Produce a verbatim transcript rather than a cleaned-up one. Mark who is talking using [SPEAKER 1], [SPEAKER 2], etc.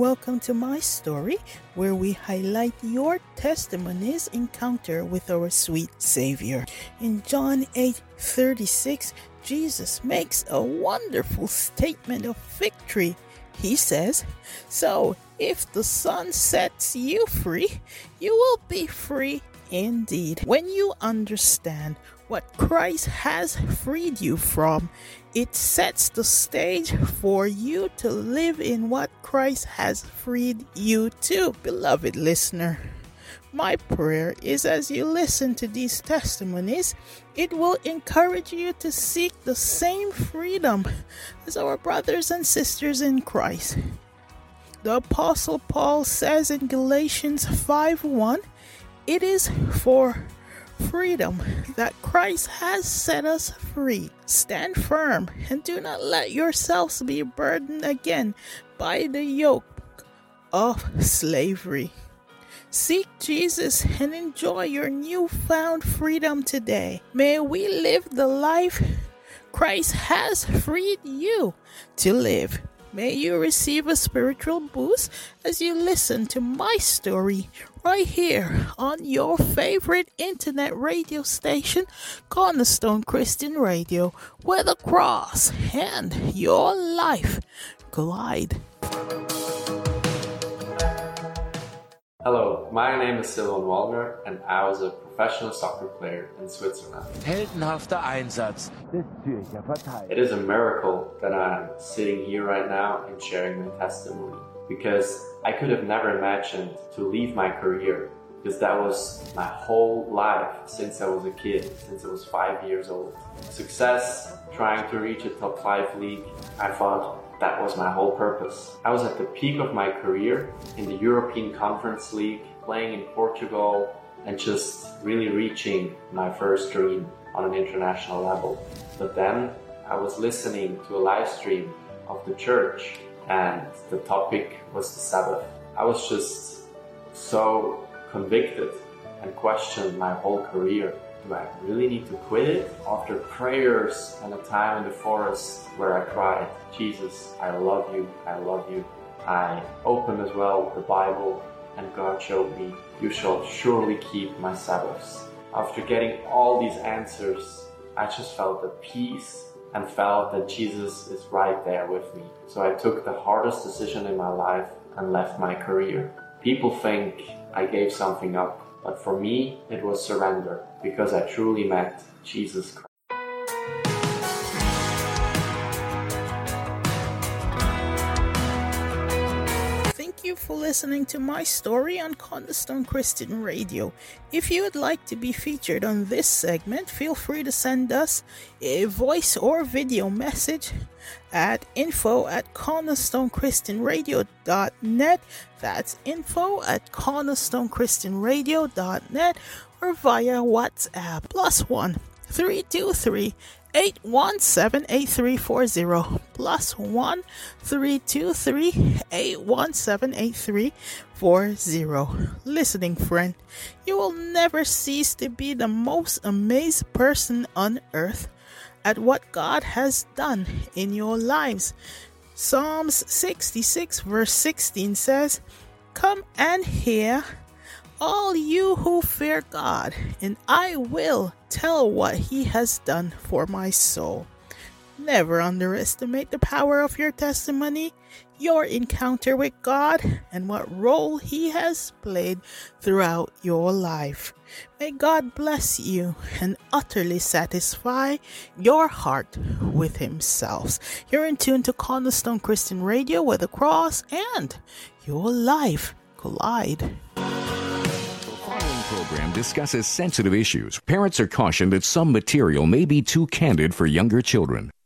[SPEAKER 1] welcome to my story, where we highlight your testimony's encounter with our sweet Savior. In John eight thirty-six, Jesus makes a wonderful statement of victory. He says, "So if the Son sets you free, you will be free indeed." When you understand what Christ has freed you from, it sets the stage for you to live in what Christ has freed you to. Beloved listener, my prayer is as you listen to these testimonies, it will encourage you to seek the same freedom as our brothers and sisters in Christ. The Apostle Paul says in Galatians five one, "It is for freedom that Christ has set us free. Stand firm and do not let yourselves be burdened again by the yoke of slavery." Seek Jesus and enjoy your newfound freedom today. May we live the life Christ has freed you to live. May you receive a spiritual boost as you listen to my story right here on your favorite internet radio station, Cornerstone Christian Radio, where the cross and your life collide.
[SPEAKER 2] Hello, my name is Silvan Waldner and I was a professional soccer player in Switzerland.
[SPEAKER 3] Heldenhafter Einsatz des Zürcher Verteidigers.
[SPEAKER 2] It is a miracle that I'm sitting here right now and sharing my testimony, because I could have never imagined to leave my career, because that was my whole life since I was a kid, since I was five years old. Success, trying to reach a top five league, I thought that was my whole purpose. I was at the peak of my career in the European Conference League, playing in Portugal, and just really reaching my first dream on an international level. But then I was listening to a live stream of the church, and the topic was the Sabbath. I was just so convicted and questioned my whole career. Do I really need to quit it? After prayers and a time in the forest where I cried, "Jesus, I love you, I love you," I opened as well the Bible, and God showed me, "You shall surely keep my Sabbaths." After getting all these answers, I just felt the peace and felt that Jesus is right there with me. So I took the hardest decision in my life and left my career. People think I gave something up, but for me, it was surrender, because I truly met Jesus Christ.
[SPEAKER 1] Thank you for listening to my story on Cornerstone Christian Radio. If you would like to be featured on this segment, feel free to send us a voice or video message at info at cornerstonechristianradio dot net. That's info at cornerstonechristianradio dot net, or via WhatsApp plus one three two three eight one seven eight three four zero plus one three two three eight one seven eight three four zero. Listening friend, you will never cease to be the most amazed person on earth at what God has done in your lives. Psalms sixty-six verse sixteen says, "Come and hear, all you who fear God, and I will tell what he has done for my soul." Never underestimate the power of your testimony, your encounter with God, and what role he has played throughout your life. May God bless you and utterly satisfy your heart with himself. You're in tune to Cornerstone Christian Radio, where the cross and your life collide.
[SPEAKER 4] The following program discusses sensitive issues. Parents are cautioned that some material may be too candid for younger children.